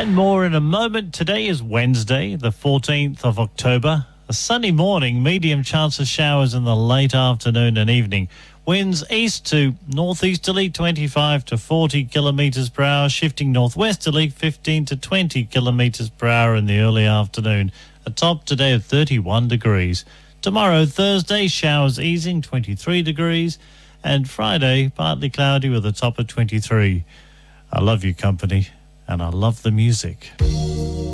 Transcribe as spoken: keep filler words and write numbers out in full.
And more in a moment. Today is Wednesday, the fourteenth of October. A sunny morning, medium chance of showers in the late afternoon and evening. Winds east to northeasterly twenty-five to forty kilometres per hour, shifting northwesterly fifteen to twenty kilometres per hour in the early afternoon. A top today of thirty-one degrees. Tomorrow, Thursday, showers easing, twenty-three degrees. And Friday, partly cloudy with a top of twenty-three. I love you, company, and I love the music.